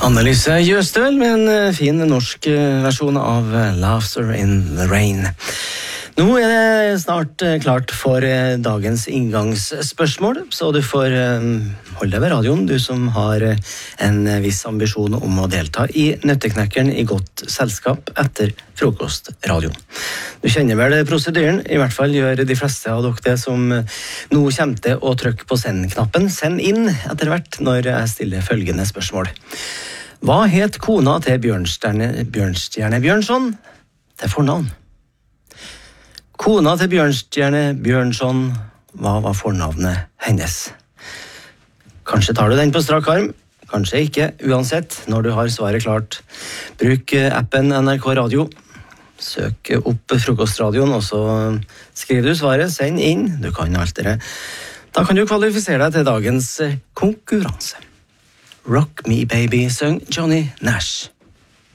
Annelise Jøstøl med en fin norsk versjon av Laughter in the Rain. Nå det snart klart for dagens inngangsspørsmål, så du får holde deg ved radioen, du som har en viss ambisjon om å delta i Nøtteknekkeren i godt selskap etter frokostradioen. Du kjenner vel prosedyren, i hvert fall gjør de fleste av dere det som nå kommer til å trykke på send-knappen. Send inn etter hvert når jeg stiller følgende spørsmål. Hva het kona til Bjørnstjerne Bjørnson til fornavn? Kona til Bjørnstjerne Bjørnson, hva var fornavnet hennes? Kanskje tar du den på strak arm, kanskje ikke. Uansett, når du har svaret klart, bruk appen NRK Radio. Søk opp frokostradioen, og så skriver du svaret, send inn. Du kan alt det. Da kan du kvalifisere deg til dagens konkurranse. Rock Me Baby, søng Johnny Nash.